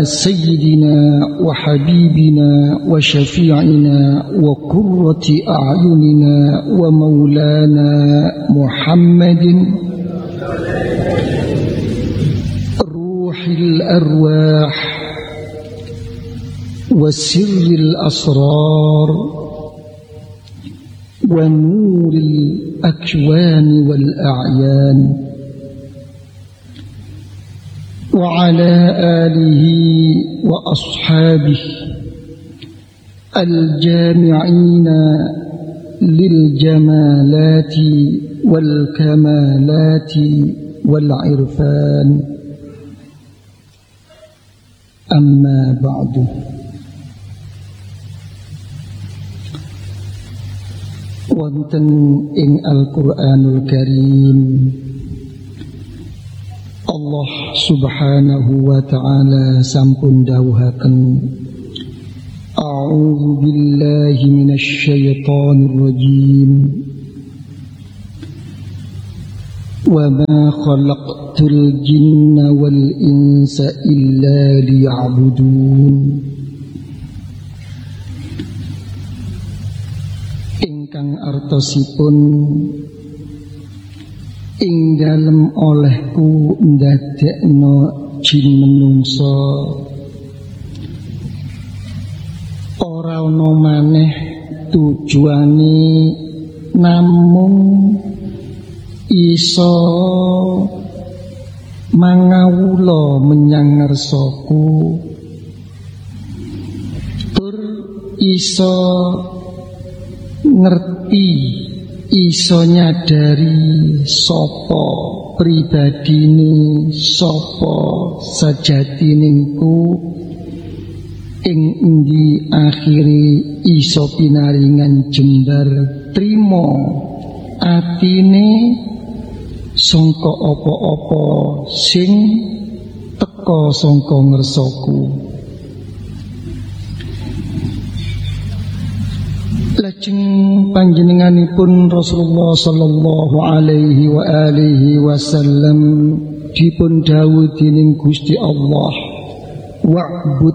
سيدنا وحبيبنا وشفيعنا وقرة أعيننا ومولانا محمد روح الأرواح وسر الأسرار ونور الأكوان والأعيان وعلى آله وأصحابه الجامعين للجمالات والكمالات والعرفان أما بعد wonten ing Al-Qur'anul Karim Allah subhanahu wa ta'ala sampun dawuhaken A'udzu billahi minasy syaithanir rajim Wa ma khalaqtul jinna wal insa illa liya'budun ingkang artosipun ing dalem olehku ndadekno jin menungsa ora ana maneh tujuane namung iso mangawula menyang ngarsaku tur iso ngerti iso nyadari sapa pribadine sapa sajatiningku ing endi akhire iso pinaringan jembar trima atine sangka apa-apa sing teka sangka ngersaku. Lajeng panjenenganipun Rasulullah sallallahu alaihi wa alihi wasallam dipun dawuh dening Gusti Allah wa'bud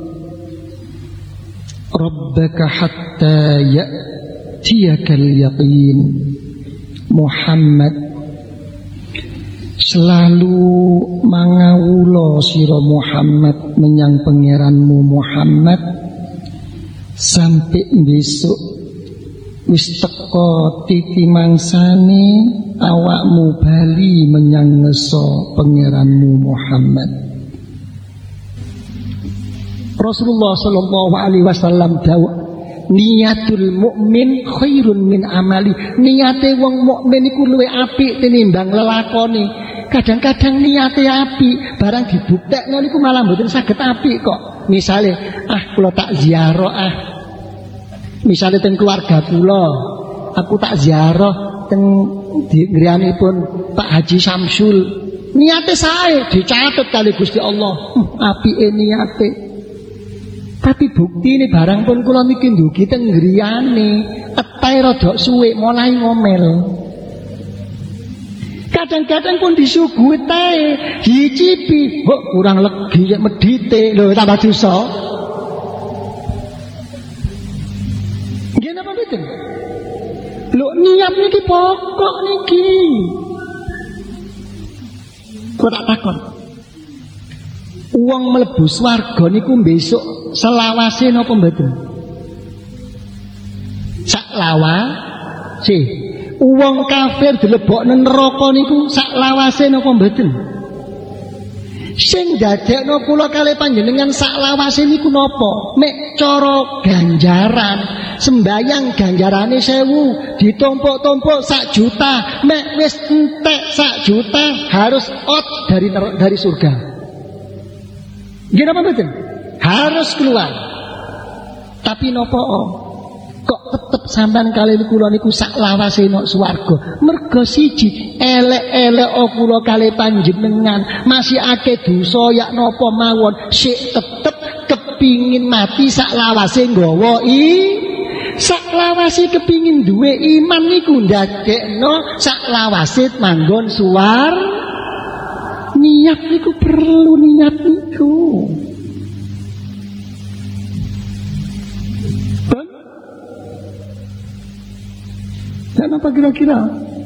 rabbaka hatta ya'tiyakal yaqin. Muhammad selalu mangawula sira Muhammad menyang pangeranmu Muhammad sampai besok wis teka titi mangsane awakmu bali menyang ngeso pangeranmu Muhammad. Rasulullah sallallahu alaihi wasallam dawuh niatul mukmin khairun min amali. Niate wong mukmin iku luwih apik tinimbang lelakone. Kadang-kadang niate apik barang dibuktekno niku malah mboten saged apik kok. Misale kula tak ziarah misale teng keluarga kula aku tak ziarah teng ngriyanipun Pak Haji Samsul niate sae dicatet kali Gusti Allah apike niate tapi buktine barang pun kula niki ndugi teng griyane etahe rada suwe mulai ngomel. Kadang-kadang pun disuguhi tae dicipi kok kurang legi ya medite lho tambah dosa. Nggih napa mboten? Lho niat niki pokok niki. Kok tak takon. Wong mlebu swarga niku besok selawase napa mboten? Sak lawase. Wong kafir dilebokne neraka niku sak lawase napa mboten? Sing dadekno kula kalih panjenengan sak lawase niku napa? Mek cara ganjaran, sembayang ganjarane 1000, ditumpuk-tumpuk 1 juta, mek wis entek 1 juta harus out dari surga. Nggih napa mboten? Harus keluar. Tapi napa kok tetep sampean kalian kula niku sak lawase nok swarga? Mergo siji elek-elek kula kalih panjenengan masih akeh dosa yak napa mawon sik tetep kepingin mati sak lawase nggawa sak lawase kepingin duwe iman niku ndadekno sak lawase manggon suwar. Niat niku perlu niat niku. kira-kira?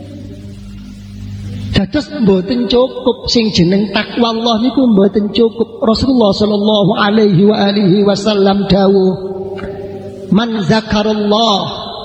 Dados mboten cukup sing jeneng takwa Allah niku mboten cukup. Rasulullah sallallahu alaihi wa alihi wasallam dawuh, "Man zakarallah,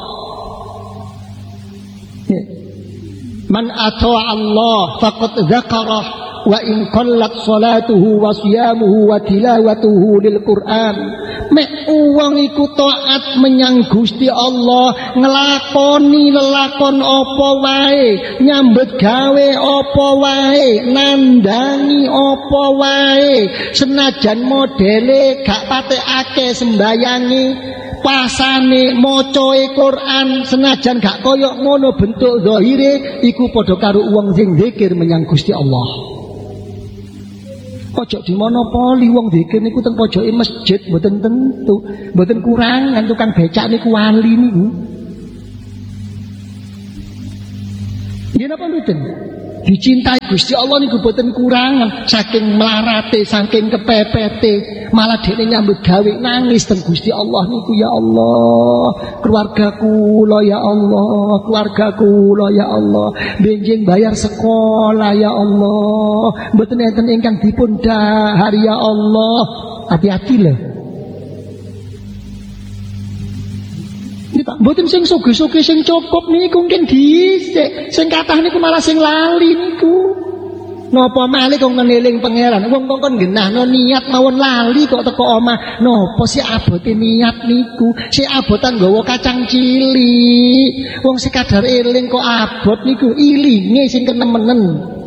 man ata'a Allah faqad zakarah wa in qallat salatuhu wa siyamuhu wa tilawatuhu lil Qur'an." Mek wong iku taat menyang Gusti Allah, nglakoni lelakon apa wae, nyambut gawe apa wae, nandangi apa wae, senajan modele gak patekake sembayangi, pasane macae Quran, senajan gak koyok ngono bentuk zahire, iku padha karo wong sing zikir menyang Gusti Allah. Pojok di monopoli wong zikir niku teng pojoke masjid mboten tentu, mboten kurangan tukang becak niku wali niku. Yen apa mboten? Dicintai Gusti Allah niku mboten kurangan, saking melarate, saking kepepete, malah dene nyambut gawe nangis teng Gusti Allah niku, ya Allah, keluargaku lo ya Allah, keluargaku lo ya Allah, benjing bayar sekolah ya Allah, mboten enten ingkang dipun dahar ya Allah. Hati-hati lho. Mboten sing suge-suge sing cukup niku mungkin dhisik, sing kathah niku malah sing lali niku. Napa malih kok ngeling pangeran, wong kok genahno niat mawon lali kok teko omah. Napa si abote niat niku, si abotan nggawa kacang cilik. Wong sekadar eling kok abot niku, ilinge sing kenemenen.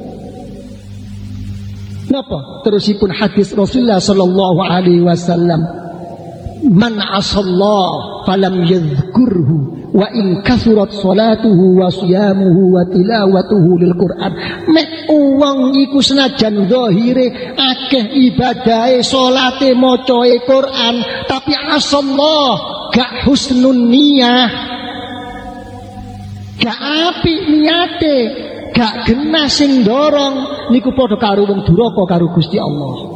Napa? Terusipun hadis Rasulullah sallallahu alaihi wasallam, "Man asallah falam yadhkurhu wa in kasurat salatuhu wa siyamuhu wa tilawatuhu lil Qur'an." Mek wong iku senajan zahire akeh ibadahe, salate, macae Quran, tapi asallah gak husnun niyah, gak apik niate, gak genah sing dorong, niku padha karo wong duraka karo Gusti Allah.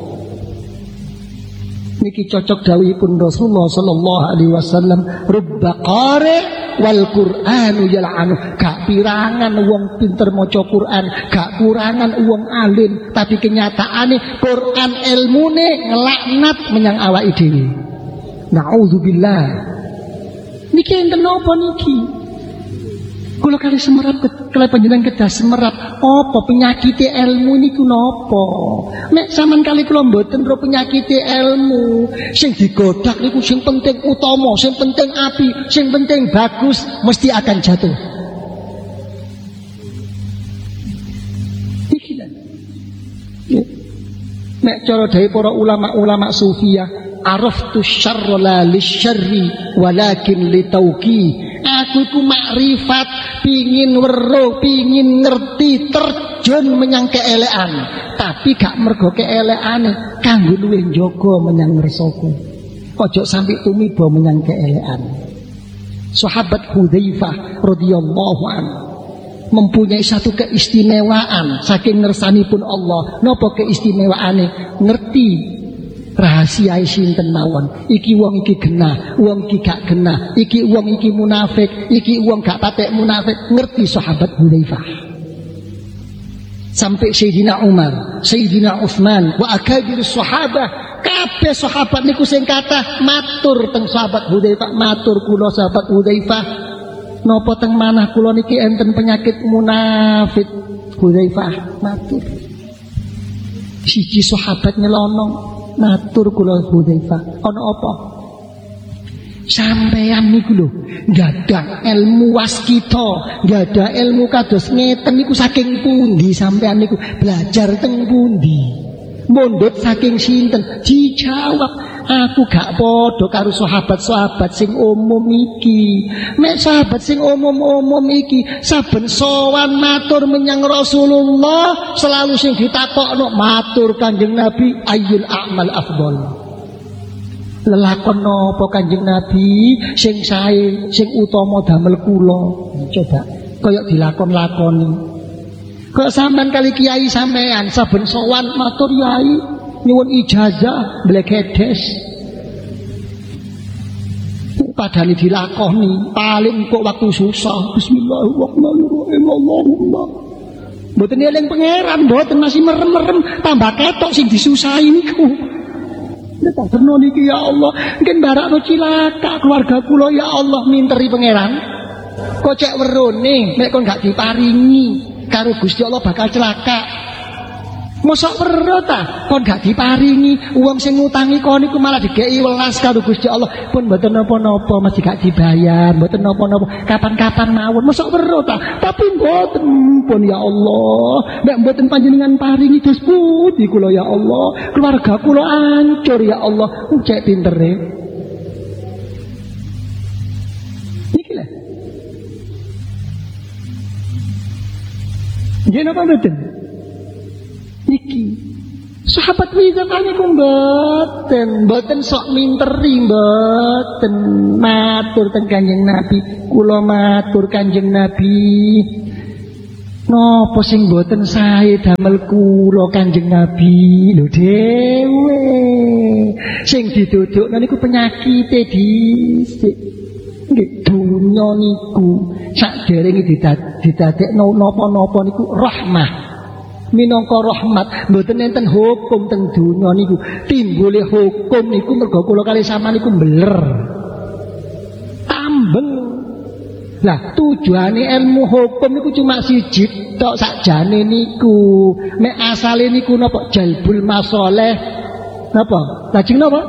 Niki cocok dawuhipun Rasulullah sallallahu alaihi wasallam, "Rubba qari wal Qur'anu yal'anu." Gak pirangan wong pinter maca Quran, gak kurangan wong alim, tapi kenyataane Quran ilmune ngelaknat menyang awake dhewe. Nauzubillah. Niki enten napa niki? Kula kali semerap kali panjenengan kedah semerap apa penyakit ilmu niku napa? Nek sampean kali kula mboten ro penyakit ilmu, sing digodak niku sing penting utama, sing penting api, sing penting bagus, mesti akan jatuh. Iki lho. Nek cara dhewe para ulama-ulama sufiyah, araftu syarra la lisyarri walakin litauqi. Aku iku makrifat, pingin weruh, pingin ngerti, terjun menyang keelekan, tapi gak mergo keelekane, kanggo luwih njaga menyang ngersaku. Ojo sampai tumiba menyang keelekan. Sahabat Hudzaifah radhiyallahu anhu mempunyai satu keistimewaan saking ngersanipun Allah. Napa keistimewaane? Ngerti rahasia sinten mawon. Iki wong iki genah, wong iki gak genah, iki wong iki munafik, iki wong gak patek munafik. Ngerti sahabat Hudzaifah. Sampai Sayyidina Umar, Sayyidina Utsman, wa akabir sahabah, kabeh sahabat niku sing kathah matur teng sahabat Hudzaifah, matur kula sahabat Hudzaifah, napa teng manah kula niki enten penyakit munafik. Hudzaifah matur. Siji sahabat nyelonong, matur kula Hudzaifah, ana apa? Sampeyan niku lho gadah ilmu waskita, gadah ilmu kados ngeten niku saking pundi sampeyan niku? Belajar teng pundi? Mondot saking sinten? Dijawab, aku gak padha karo sahabat-sahabat sing umum iki. Mek sahabat sing umum-umum iki saben sowan matur menyang Rasulullah, selalu sing ditakokno matur Kanjeng Nabi, ayyul a'mal afdal. Lelakon napa Kanjeng Nabi sing sae, sing utama damel kula? Coba kaya dilakon-lakoni. Kok sampean kali kiai sampean saben sowan matur yai nyuwun ijazah blegedes. padahal dilakoni paling kok waktu susah. Bismillahirrahmanirrahim. Allahumma. Mboten eling pangeran, mboten masih merem-merem tambah ketok sing disusahi niku. Nek tak terno niki ya Allah, mungkin barakno cilaka keluarga kula ya Allah minteri pangeran. Kok cek werone nek kon gak diparingi karo Gusti Allah bakal celaka. Mosok weruh ta kon gak diparingi wong sing ngutangi kon niku malah digeki welas karo Gusti Allah pun mboten napa-napa mesti gak dibayar mboten napa-napa kapan-kapan mawon mosok weruh ta tapi mboten pun ya Allah nek mboten panjenengan paringi dos pundi kula ya Allah keluarga kula hancur ya Allah cek pintere iki lho nggih napa mboten iki sahabat wisatane ku mboten sok minteri mboten matur teng Kanjeng Nabi kula matur Kanjeng Nabi napa sing mboten sae damel kula Kanjeng Nabi lho dhewe sing didudukna niku penyakite dhisik nggih donya niku sakderenge didadekno napa-napa niku rahmah minangka rahmat mboten enten hukum teng donya niku timbule hukum niku mergo kula kali sampeyan niku mbeler tambeng lah tujuane ilmu hukum niku cuma siji tok sakjane niku nek asale niku napa jalbul masalih napa lajeng napa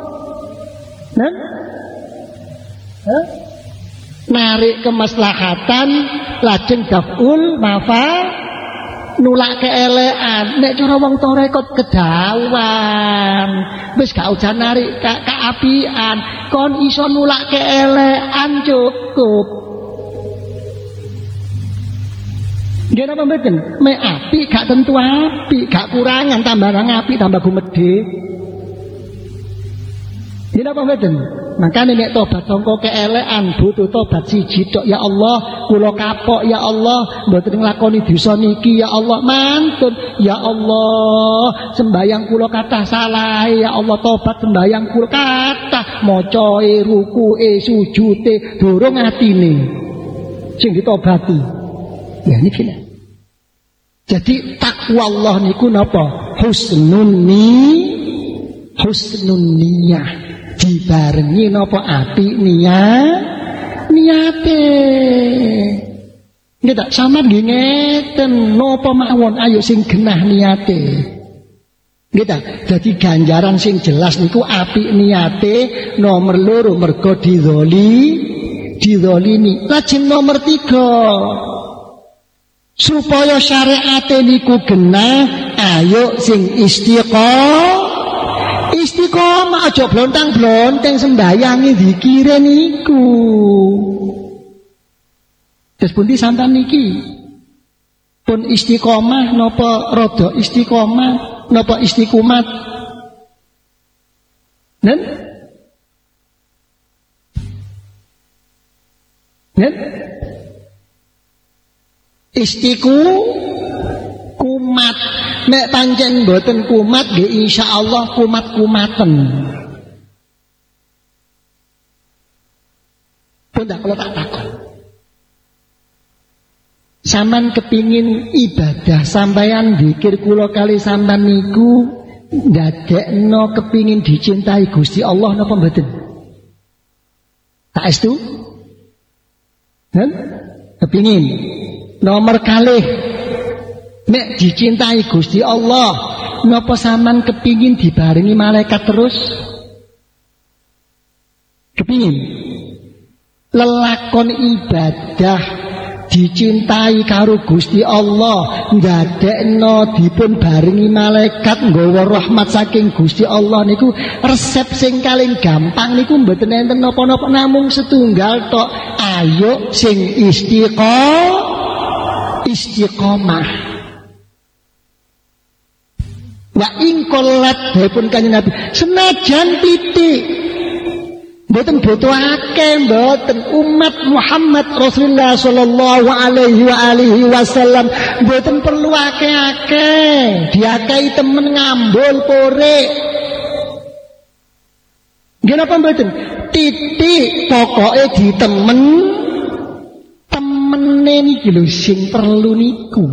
narik kemaslahatan lajeng daful nulak keelekan nek cara wong tarekat kedawan wis gak usah narik keapian kon iso nulak keelekan cukup nggih napa mboten mek api gak tentu api gak kurangan tambah api tambah gumedhe nggih napa mboten makanya nek tobat sangka keelekan butuh tobat siji tok ya Allah kula kapok ya Allah mboten nglakoni dosa niki ya Allah mantun ya Allah sembayang kula kathah salah ya Allah tobat sembayang kula kathah macae rukuke sujute durung atine sing ditobati ya niki lho jadi takwa Allah niku napa husnun niyah dibarengi napa apik niate nggih tak sampeyan nggih ngeten napa mawon ayo sing genah niate nggih tak dadi ganjaran sing jelas niku apik niate nomor loro mergo dizalimi lajeng nomor 3 supaya syariate niku genah ayo sing istiqomah aja blontang-blonteng sembayangi zikire niku. Terus pundi sampean niki? Pun istiqomah napa rada istiqomah napa istiqomat? Nen? Kumat nek pancen mboten kumat nggih insyaallah kumat-kumaten. Pun tak kula tak takon. Sampeyan kepingin ibadah sampeyan zikir kula kali sampeyan niku ndadekno kepingin dicintai Gusti Allah napa mboten? Tak estu? Kepingin. Nomor kalih nek dicintai Gusti Allah napa sampean kepingin dibarengi malaikat terus? Kepingin lelakon ibadah dicintai karo Gusti Allah ndadekno dipun barengi malaikat nggawa rahmat saking Gusti Allah niku resep sing paling gampang niku mboten enten napa-napa namung setunggal tok ayo sing istiqomah. Wa ingkolat dipun Kanjeng Nabi senajan titik mboten butuh akeh mboten umat Muhammad Rasulullah sallallahu alaihi wasallam mboten perlu akeh-akeh diakai temen ngambul korek Nggih napa mboten? Titik pokoke ditemen temene niki lho sing perlu niku.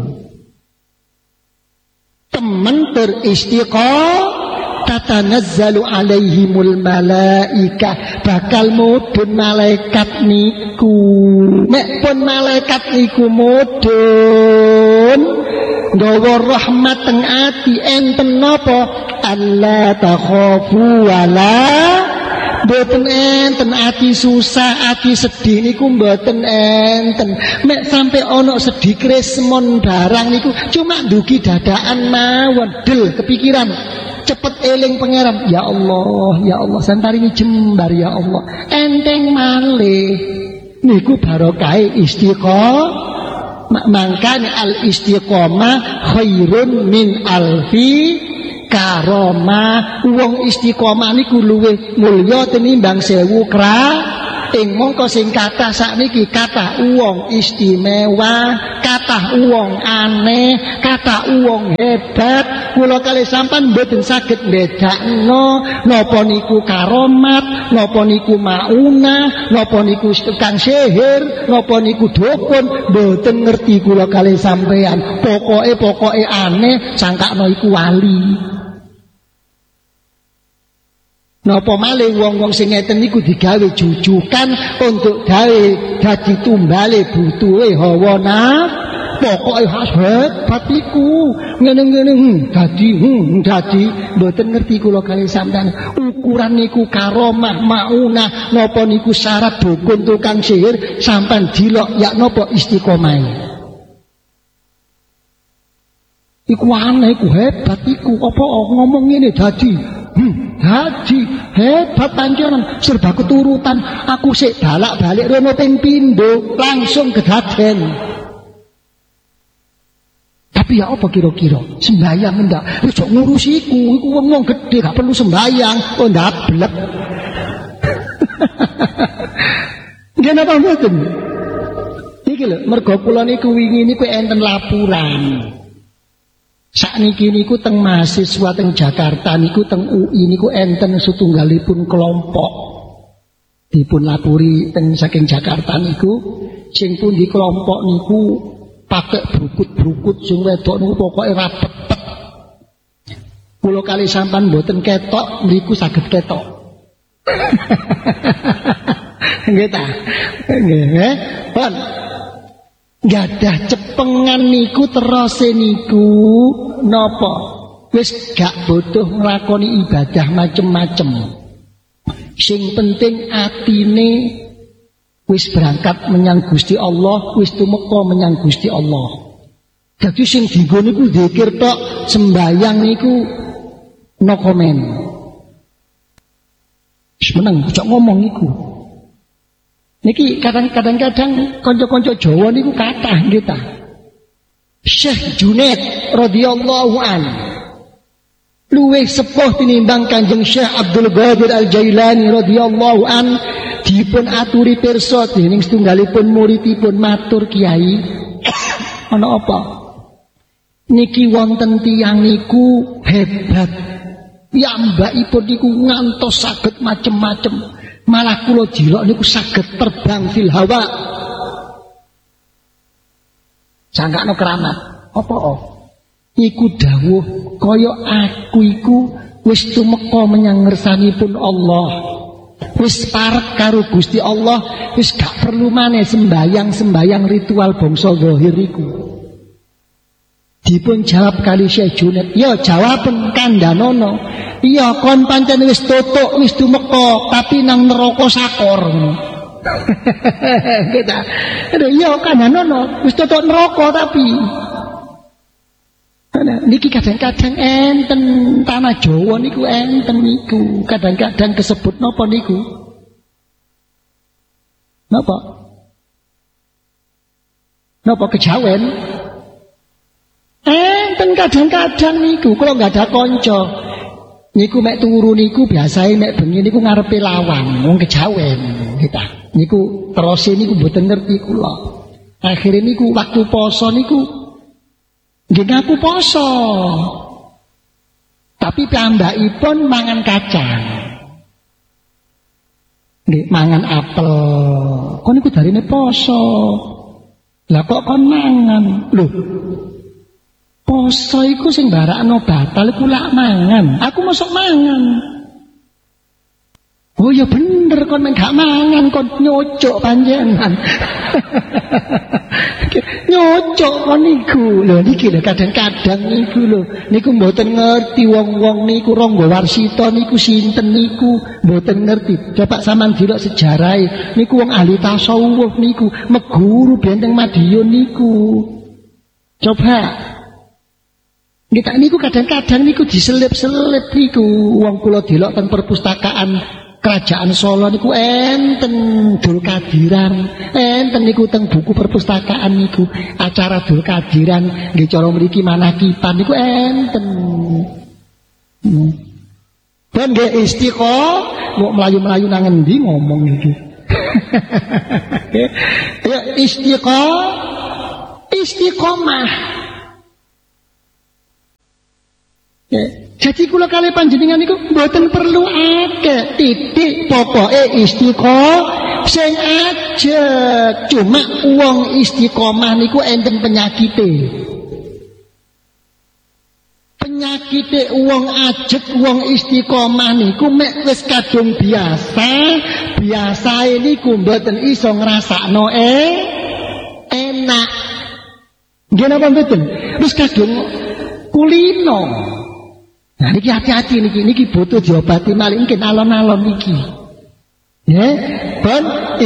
Temen beristiqomah tatanazzalu alaihimul malaika, bakal mudhun malaikat niku. Nek pun malaikat niku mudhun nggawa rahmat teng ati enten napa? Allah takhafu wala mboten enten ati susah, ati sedih niku mboten enten. Mek sampai ana sedih kresmon barang niku cuma dugi dadaan mawon, del kepikiran, cepet eling pangeran. Ya Allah, santaringi jembar ya Allah. Enteng malih. Niku barokahe istiqomah. Mangkane al istiqomah khairun min alfi karomah. Wong istiqomah niku luwih mulya tinimbang 1000 ing mongko sing kathah sakniki kathah wong istimewa, kathah wong aneh, kathah wong hebat. Kula kalih sampean mboten saged bedakno napa niku karomat, napa niku maunah, napa niku tukang sihir, napa niku dukun, mboten ngerti kula kalih sampean. Pokoke aneh sangkakno iku wali. Napa malih wong-wong sing ngeten niku digawe jujukan untuk gawe dadi tumbale butuhe hawa nafsu. Pokoke hebat iku ngene-ngene dadi mboten ngerti kula kalih sampeyan. Ukuran niku karomah maunah napa niku syarat dukun tukang sihir sampean dilok ya napa istiqomah. Iku aneh, iku hebat iku. Apa ngomong ngene dadi hebat panjenengan serba keturutan. Aku sik balak-balik rono ping pindho langsung kedaden. Tapi ya apa kira-kira sembayang ndak wis ngurusi iku wong gedhe gak perlu sembayang kok ndablek. Nggih napa mboten? Iki lho mergo kula niku wingi niku enten laporan. Sakniki niku teng mahasiswa teng Jakarta niku teng UI niku enten setunggalipun kelompok dipun lapuri teng saking Jakarta niku sing pundi kelompok niku pakai brukut-brukut sing wedok niku pokoke rapet. Kula kali sampean mboten ketok mriku saged ketok. Nggih ta? Nggih. Pun gadah cepengan niku terose niku napa wis gak butuh nglakoni ibadah macem-macem. Sing penting atine wis berangkat menyang Gusti Allah, wis tumeka menyang Gusti Allah. Dadi sing dienggo niku zikir tok, sembayang niku no comment. Wis meneng ojo ngomong niku. Niki kadang-kadang kanca-kanca Jawa niku kathah nggih ta. Syekh Junaid radhiyallahu an luwih sepuh tinimbang Kanjeng Syekh Abdul Qadir Al-Jailani radhiyallahu an dipun aturi pirsa dening setunggalipun muridipun matur Kiai ana apa? Niki wonten tiyang niku hebat. Piyambakipun niku ngantos saged macem-macem. Malah kula jilok niku saged terbang fil hawa. Sangkakno keramat. Apa? Iku dawuh kaya aku iku wis tumeka menyang ngersanipun Allah. Wis parek karo Gusti Allah, wis gak perlu maneh sembayang ritual bangsa zahir iku. Dipun jawab kali Syekh Junaid, ya jawaben kandhanono. Iya kon pancen wis tutuk wis tumeka tapi nang neraka sakor. Kita iya kandhanono wis tutuk neraka tapi niki kadang-kadang enten tanah Jawa niku enten niku kadang-kadang kesebut napa niku? Napa kejawen? Enten kadang-kadang niku kalau nggak ada konco niku mek turu niku biasae mek bengi niku ngarepe lawang wong kejawen kita niku terus niku mboten ngerti kula. Akhire niku waktu poso niku nggih ngaku poso. Tapi piyambakipun mangan kacang. nggih mangan apel. Kon niku darine poso. Lah kok kon mangan? Lho. Poso iku sing barakno batal iku lak mangan. Aku mosok mangan. Oh ya bener kon gak mangan kon nyocok panjenengan. Nyocok kon niku. Lho niki lho kadang-kadang niku lho. Niku mboten ngerti wong-wong niku Rangga Warsita niku sinten niku, mboten ngerti. Coba sampean delok sejarahe niku wong ahli tasawuf niku, meguru Benteng Madiun niku. Coba kita niku kadang-kadang niku diselip-selip niku wong kula delok teng perpustakaan Kerajaan Solo niku enten Dul Kadiran, enten niku teng buku perpustakaan niku acara Dul Kadiran nggih cara mriki manakipan niku enten. Dan nggih istiqomah mau melayu-melayu nang endi ngomong iki. Ya istiqomah. Jadi kula kali panjenengan niku mboten perlu akeh titik pokoke istiqomah sing aja. Cuma wong istiqomah niku enten penyakite. Penyakite wong ajeg wong istiqomah niku mek wis kadung biasae niku mboten iso ngrasakno enak. Nggih napa mboten? Wis kadung kulino. Nah niki hati-hati niki butuh diobati malih mungkin alon-alon niki. Ya, ben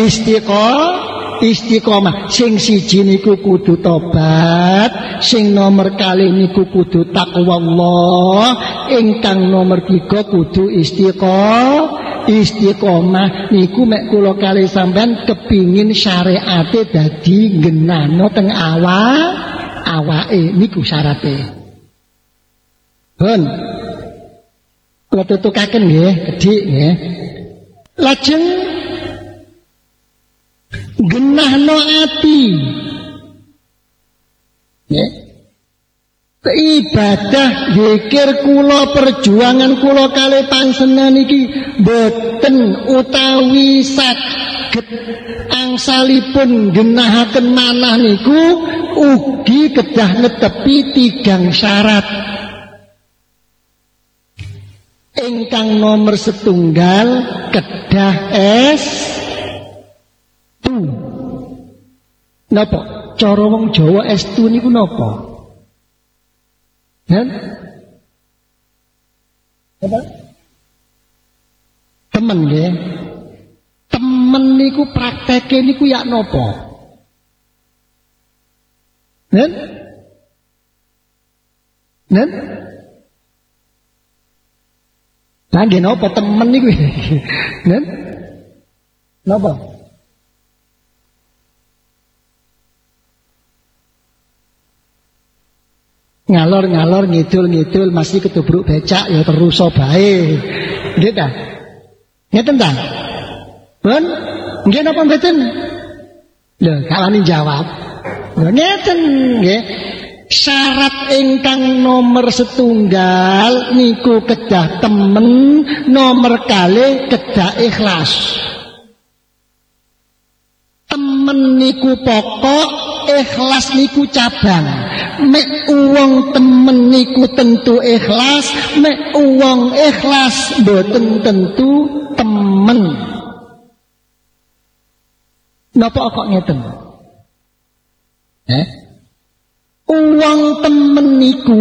istiqomah sing siji niku kudu tobat, sing nomor kali niku kudu takwa Allah, ingkang nomor 3 kudu istiqomah niku mek kula kali sampean kepingin syariate dadi genano teng awake niku syarate. Ben kula tutukaken nggih, gedhik nggih. Lajeng genahno ati. Nggih. Ibadah zikir kula perjuangan kula kalih panjenengan iki boten utawi saged angsalipun genahaken manah niku ugi kedah netepi 3 syarat. Ingkang nomor 1 kedah estu. Napa? Cara wong Jawa estu niku napa? Apa? Temen nggih. Temen niku prakteke niku yak napa? Nen? Nggih napa temen niku? Nen? Napa? Ngalor-ngalor ngidul-ngidul masih ketubruk becak ya terus bae. Nggih ta? Ngeten ta? Pun nggih napa mboten? Lho, kawani jawab. Lho ngeten nggih. Syarat ingkang nomor 1 niku kedah temen, nomor 2 kedah ikhlas. Temen niku pokok, ikhlas niku cabang. Mek uwong temen niku tentu ikhlas, mek uwong ikhlas mboten tentu temen. Napa kok ngeten? Uwong temen niku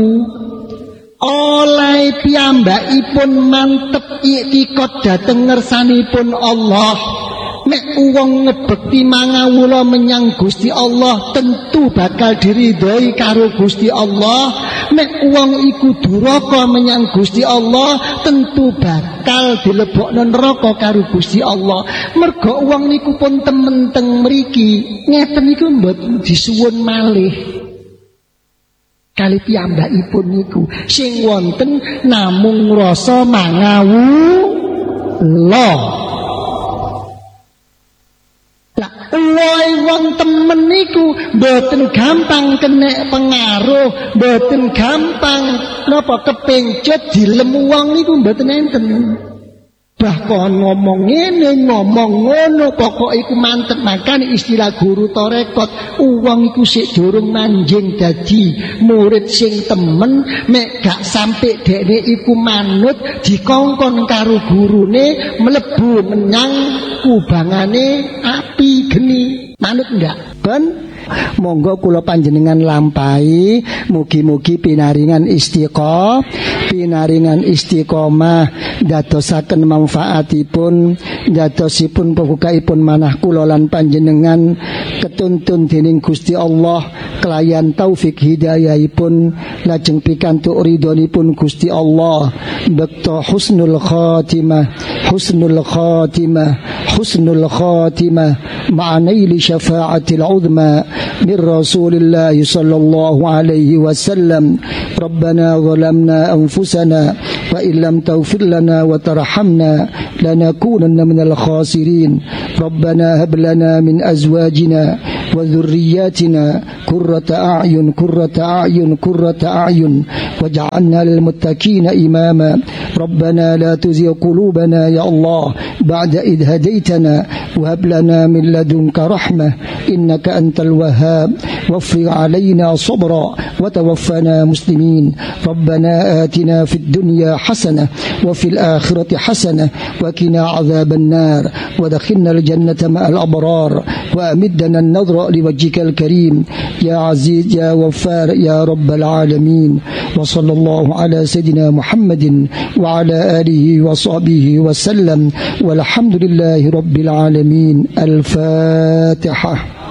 oleh piyambakipun mantep iktikad dhateng ngersanipun Allah. Nek uwong ngebekti mangawula menyang Gusti Allah tentu bakal diridhoi karo Gusti Allah. Nek uwong iku duraka menyang Gusti Allah tentu bakal dilebokno neraka karo Gusti Allah. Merga uwong niku pun temen teng mriki ngeten niku mboten disuwun malih kali piyambakipun niku sing wonten namung rasa mangawula. Wong temen niku mboten gampang kena pengaruh, mboten gampang napa kepengcut dilem wong niku mboten enten. obah kon ngomong ngene ngomong ngono pokok iku mantep. Makane istilah guru tarekat uang iku sik durung manjing dadi murid sing temen mek gak sampe dekne iku manut dikongkon karo gurune mlebu menyang kubangane api geni manut ndak ben. Monggo kula panjenengan lampahi mugi-mugi pinaringan istiqomah dadosaken manfaatipun dadosipun pembukaipun manah kula lan panjenengan ketuntun dening Gusti Allah kelayan taufik hidayahipun lajeng pikantuk ridhonipun Gusti Allah bekto husnul khatimah ma'anaili syafa'atil uzma من رسول الله صلى الله عليه وسلم ربنا ظلمنا أنفسنا وإن لم تغفر لنا وترحمنا لنكونن من الخاسرين ربنا هب لنا من أزواجنا وذرياتنا قرة أعين واجعلنا للمتقين إماما ربنا لا تزغ قلوبنا يا الله بعد إذ هديتنا وهب لنا من لدنك رحمة إنك أنت الوهاب وفر علينا صبرا وتوفنا مسلمين ربنا آتنا في الدنيا حسنة وفي الآخرة حسنة وقنا عذاب النار ودخلنا الجنة مع الأبرار وأمدنا النظر لوجهك الكريم يا عزيز يا غفار يا رب العالمين وصلى الله على سيدنا محمد وعلى آله وصحبه وسلم والحمد لله رب العالمين الفاتحة.